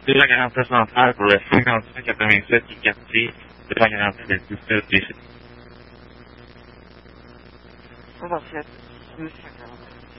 Bisogna una persona fare con le finanze che abbiamo inserti chiazzi, bisogna avere più servizi. Cosa siete?